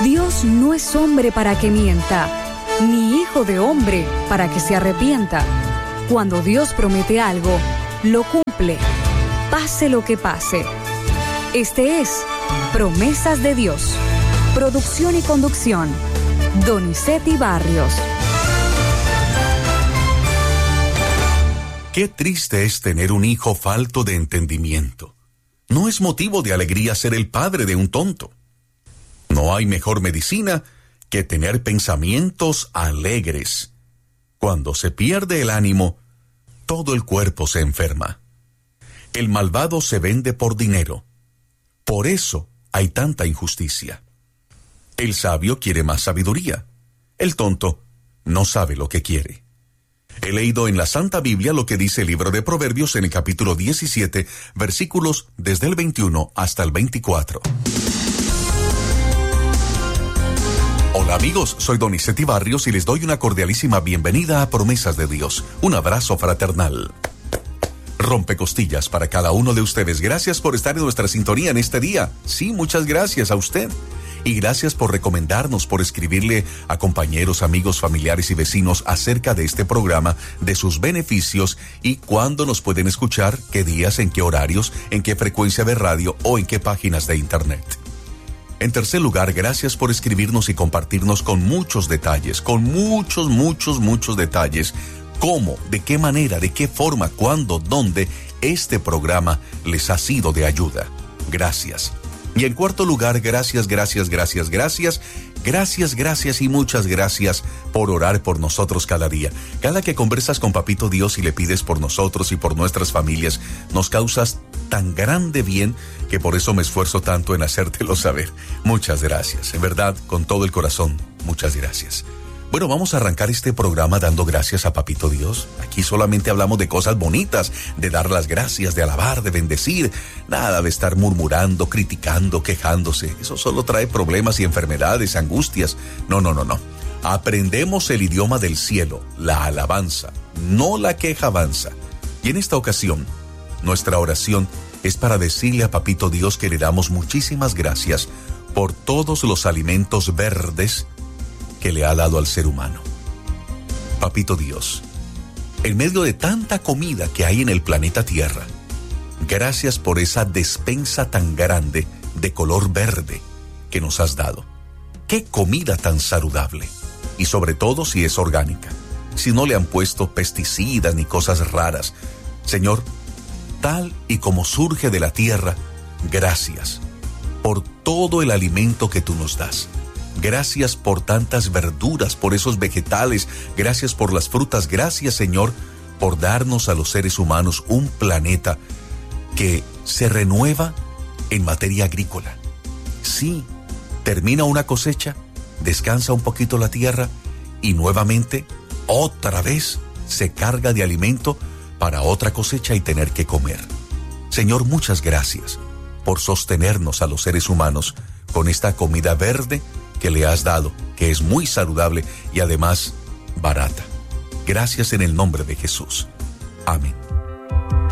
Dios no es hombre para que mienta, ni hijo de hombre para que se arrepienta. Cuando Dios promete algo, lo cumple, pase lo que pase. Este es Promesas de Dios. Producción y conducción, Donizetti Barrios. Qué triste es tener un hijo falto de entendimiento. No es motivo de alegría ser el padre de un tonto. No hay mejor medicina que tener pensamientos alegres. Cuando se pierde el ánimo, todo el cuerpo se enferma. El malvado se vende por dinero. Por eso hay tanta injusticia. El sabio quiere más sabiduría. El tonto no sabe lo que quiere. He leído en la Santa Biblia lo que dice el libro de Proverbios en el capítulo 17, versículos desde el 21 hasta el 24. Hola amigos, soy Donizetti Barrios y les doy una cordialísima bienvenida a Promesas de Dios. Un abrazo fraternal. Rompecostillas para cada uno de ustedes. Gracias por estar en nuestra sintonía en este día. Sí, muchas gracias a usted. Y gracias por recomendarnos, por escribirle a compañeros, amigos, familiares y vecinos acerca de este programa, de sus beneficios y cuándo nos pueden escuchar, qué días, en qué horarios, en qué frecuencia de radio o en qué páginas de internet. En tercer lugar, gracias por escribirnos y compartirnos con muchos detalles, con muchos detalles. ¿Cómo? ¿De qué manera? ¿De qué forma? ¿Cuándo? ¿Dónde? Este programa les ha sido de ayuda. Gracias. Y en cuarto lugar, gracias y muchas gracias por orar por nosotros cada día. Cada que conversas con Papito Dios y le pides por nosotros y por nuestras familias, nos causas tan grande bien que por eso me esfuerzo tanto en hacértelo saber. Muchas gracias, en verdad, con todo el corazón, muchas gracias. Bueno, vamos a arrancar este programa dando gracias a Papito Dios. Aquí solamente hablamos de cosas bonitas, de dar las gracias, de alabar, de bendecir. Nada de estar murmurando, criticando, quejándose. Eso solo trae problemas y enfermedades, angustias. No. Aprendemos el idioma del cielo, la alabanza, no la quejabanza. Y en esta ocasión, nuestra oración es para decirle a Papito Dios que le damos muchísimas gracias por todos los alimentos verdes que le ha dado al ser humano. Papito Dios, en medio de tanta comida que hay en el planeta Tierra, gracias por esa despensa tan grande de color verde que nos has dado. ¡Qué comida tan saludable! Y sobre todo si es orgánica, si no le han puesto pesticidas ni cosas raras. Señor, tal y como surge de la tierra, gracias por todo el alimento que tú nos das. Gracias por tantas verduras, por esos vegetales, gracias por las frutas, gracias Señor por darnos a los seres humanos un planeta que se renueva en materia agrícola. Sí, termina una cosecha, descansa un poquito la tierra y nuevamente, otra vez, se carga de alimento para otra cosecha y tener que comer. Señor, muchas gracias por sostenernos a los seres humanos con esta comida verde que le has dado, que es muy saludable y además barata. Gracias en el nombre de Jesús. Amén.